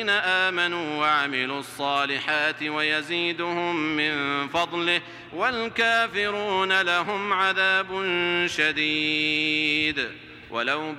آمنوا وعملوا الصالحات ويزيدهم من فضله والكافرون لهم عذاب شديد. ولو